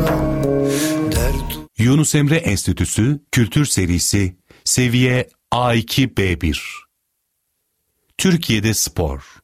Yunus Emre Enstitüsü Kültür Serisi Seviye A2-B1. Türkiye'de spor.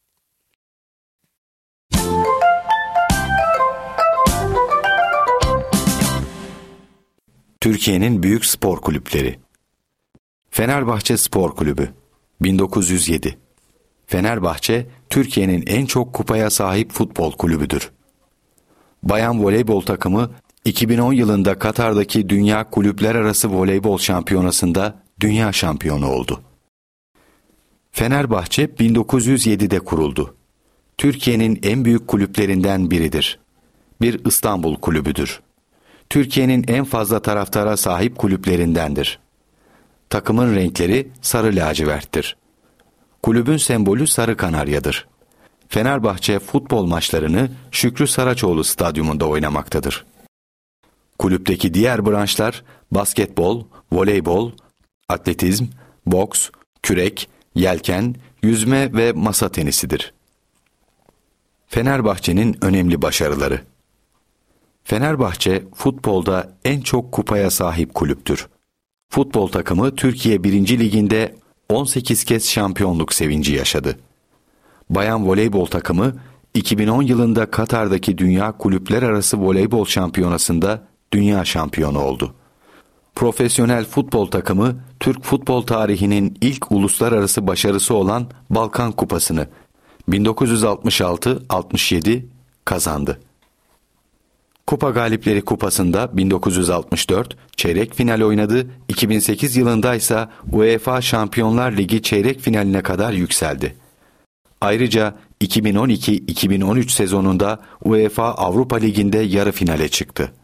Türkiye'nin büyük spor kulüpleri. Fenerbahçe Spor Kulübü 1907. Fenerbahçe, Türkiye'nin en çok kupaya sahip futbol kulübüdür. Bayan voleybol takımı 2010 yılında Katar'daki Dünya Kulüpler Arası Voleybol Şampiyonası'nda dünya şampiyonu oldu. Fenerbahçe 1907'de kuruldu. Türkiye'nin en büyük kulüplerinden biridir. Bir İstanbul kulübüdür. Türkiye'nin en fazla taraftara sahip kulüplerindendir. Takımın renkleri sarı laciverttir. Kulübün sembolü sarı kanaryadır. Fenerbahçe futbol maçlarını Şükrü Saraçoğlu Stadyumunda oynamaktadır. Kulüpteki diğer branşlar basketbol, voleybol, atletizm, boks, kürek, yelken, yüzme ve masa tenisidir. Fenerbahçe'nin önemli başarıları. Fenerbahçe futbolda en çok kupaya sahip kulüptür. Futbol takımı Türkiye 1. Ligi'nde 18 kez şampiyonluk sevinci yaşadı. Bayan voleybol takımı 2010 yılında Katar'daki Dünya Kulüpler Arası Voleybol Şampiyonası'nda dünya şampiyonu oldu. Profesyonel futbol takımı Türk futbol tarihinin ilk uluslararası başarısı olan Balkan Kupası'nı 1966-67 kazandı. Kupa Galipleri Kupası'nda 1964 çeyrek final oynadı, 2008 yılında ise UEFA Şampiyonlar Ligi çeyrek finaline kadar yükseldi. Ayrıca 2012-2013 sezonunda UEFA Avrupa Ligi'nde yarı finale çıktı.